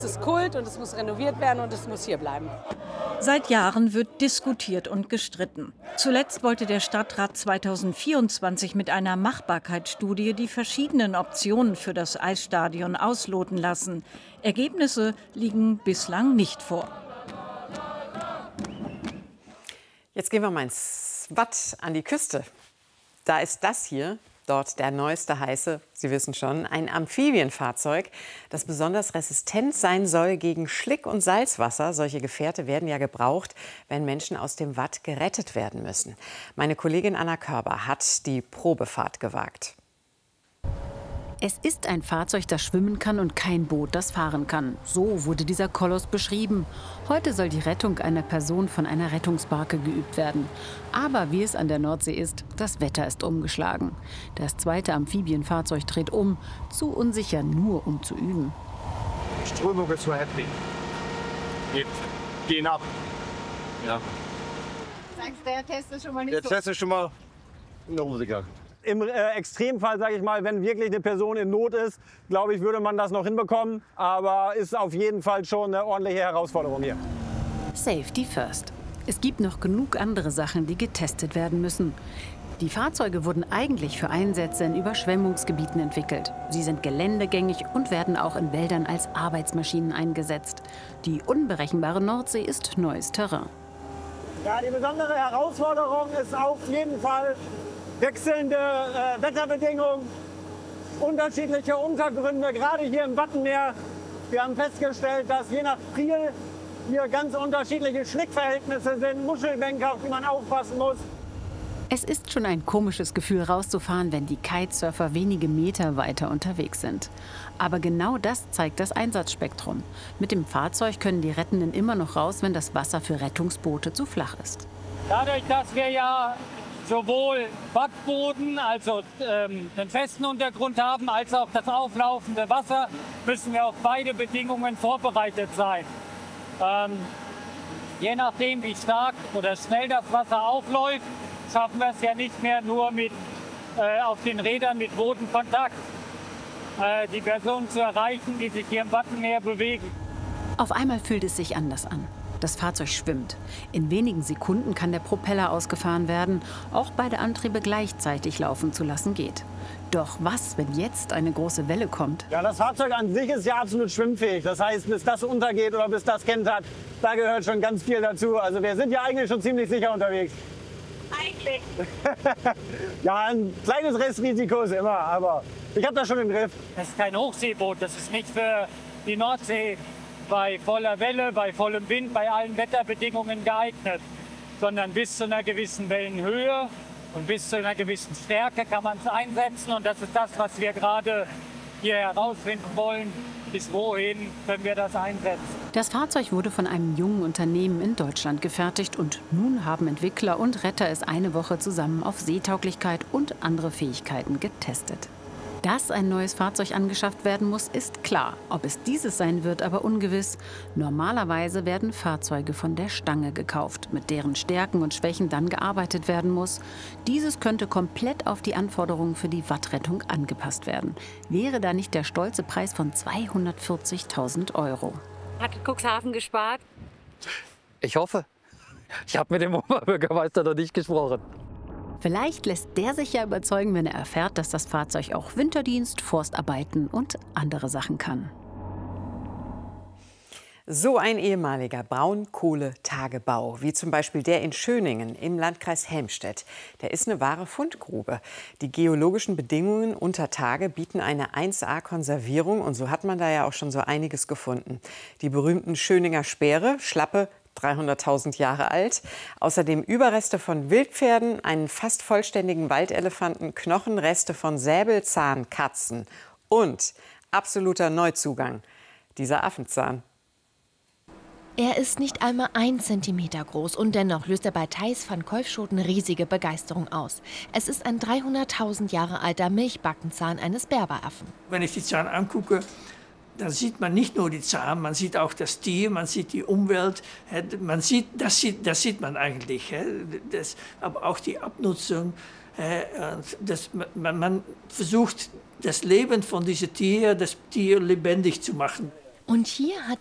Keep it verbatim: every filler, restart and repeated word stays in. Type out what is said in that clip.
Es ist Kult und es muss renoviert werden und es muss hier bleiben. Seit Jahren wird diskutiert und gestritten. Zuletzt wollte der Stadtrat zweitausendvierundzwanzig mit einer Machbarkeitsstudie die verschiedenen Optionen für das Eisstadion ausloten lassen. Ergebnisse liegen bislang nicht vor. Jetzt gehen wir mal ins Watt an die Küste. Da ist das hier. Dort der neueste heiße, Sie wissen schon, ein Amphibienfahrzeug, das besonders resistent sein soll gegen Schlick- und Salzwasser. Solche Gefährte werden ja gebraucht, wenn Menschen aus dem Watt gerettet werden müssen. Meine Kollegin Anna Körber hat die Probefahrt gewagt. Es ist ein Fahrzeug, das schwimmen kann und kein Boot, das fahren kann. So wurde dieser Koloss beschrieben. Heute soll die Rettung einer Person von einer Rettungsbarke geübt werden. Aber wie es an der Nordsee ist, das Wetter ist umgeschlagen. Das zweite Amphibienfahrzeug dreht um, zu unsicher, nur um zu üben. Die Strömung ist so heftig. Geht, gehen ab. Ja. Sagst du, der Test ist schon mal nicht der so... Der Test ist schon mal in der Hose gegangen. Im äh, Extremfall, sage ich mal, wenn wirklich eine Person in Not ist, glaube ich, würde man das noch hinbekommen. Aber ist auf jeden Fall schon eine ordentliche Herausforderung hier. Safety first. Es gibt noch genug andere Sachen, die getestet werden müssen. Die Fahrzeuge wurden eigentlich für Einsätze in Überschwemmungsgebieten entwickelt. Sie sind geländegängig und werden auch in Wäldern als Arbeitsmaschinen eingesetzt. Die unberechenbare Nordsee ist neues Terrain. Ja, die besondere Herausforderung ist auf jeden Fall wechselnde äh, Wetterbedingungen, unterschiedliche Untergründe, gerade hier im Wattenmeer. Wir haben festgestellt, dass je nach Priel hier ganz unterschiedliche Schlickverhältnisse sind, Muschelbänke, auf die man aufpassen muss. Es ist schon ein komisches Gefühl, rauszufahren, wenn die Kitesurfer wenige Meter weiter unterwegs sind. Aber genau das zeigt das Einsatzspektrum. Mit dem Fahrzeug können die Rettenden immer noch raus, wenn das Wasser für Rettungsboote zu flach ist. Dadurch, dass wir ja sowohl Wattboden, also ähm, einen festen Untergrund haben, als auch das auflaufende Wasser, müssen wir auf beide Bedingungen vorbereitet sein. Ähm, je nachdem, wie stark oder schnell das Wasser aufläuft, schaffen wir es ja nicht mehr nur mit, äh, auf den Rädern mit Bodenkontakt, äh, die Personen zu erreichen, die sich hier im Wattenmeer bewegen. Auf einmal fühlt es sich anders an. Das Fahrzeug schwimmt. In wenigen Sekunden kann der Propeller ausgefahren werden. Auch beide Antriebe gleichzeitig laufen zu lassen geht. Doch was, wenn jetzt eine große Welle kommt? Ja, das Fahrzeug an sich ist ja absolut schwimmfähig. Das heißt, bis das untergeht oder bis das kentert, da gehört schon ganz viel dazu. Also wir sind ja eigentlich schon ziemlich sicher unterwegs. Eigentlich. Ja, ein kleines Restrisiko ist immer, aber ich habe das schon im Griff. Das ist kein Hochseeboot, das ist nicht für die Nordsee bei voller Welle, bei vollem Wind, bei allen Wetterbedingungen geeignet, sondern bis zu einer gewissen Wellenhöhe und bis zu einer gewissen Stärke kann man es einsetzen. Und das ist das, was wir gerade hier herausfinden wollen. Bis wohin können wir das einsetzen? Das Fahrzeug wurde von einem jungen Unternehmen in Deutschland gefertigt und nun haben Entwickler und Retter es eine Woche zusammen auf Seetauglichkeit und andere Fähigkeiten getestet. Dass ein neues Fahrzeug angeschafft werden muss, ist klar. Ob es dieses sein wird, aber ungewiss. Normalerweise werden Fahrzeuge von der Stange gekauft, mit deren Stärken und Schwächen dann gearbeitet werden muss. Dieses könnte komplett auf die Anforderungen für die Wattrettung angepasst werden. Wäre da nicht der stolze Preis von zweihundertvierzigtausend Euro. Hat Cuxhaven gespart? Ich hoffe. Ich habe mit dem Oberbürgermeister noch nicht gesprochen. Vielleicht lässt der sich ja überzeugen, wenn er erfährt, dass das Fahrzeug auch Winterdienst, Forstarbeiten und andere Sachen kann. So ein ehemaliger Braunkohletagebau, wie zum Beispiel der in Schöningen im Landkreis Helmstedt, der ist eine wahre Fundgrube. Die geologischen Bedingungen unter Tage bieten eine eins A Konservierung und so hat man da ja auch schon so einiges gefunden. Die berühmten Schöninger Speere, schlappe dreihunderttausend Jahre alt. Außerdem Überreste von Wildpferden, einen fast vollständigen Waldelefanten, Knochenreste von Säbelzahnkatzen und absoluter Neuzugang, dieser Affenzahn. Er ist nicht einmal ein Zentimeter groß und dennoch löst er bei Thijs van Kolfschoten riesige Begeisterung aus. Es ist ein dreihunderttausend Jahre alter Milchbackenzahn eines Berberaffen. Wenn ich die Zahn angucke, dann sieht man nicht nur die Zahn, man sieht auch das Tier, man sieht die Umwelt. Man sieht, das, sieht, das sieht man eigentlich. Das, aber auch die Abnutzung. Das, man, man versucht, das Leben von diesem Tier, das Tier lebendig zu machen. Und hier hat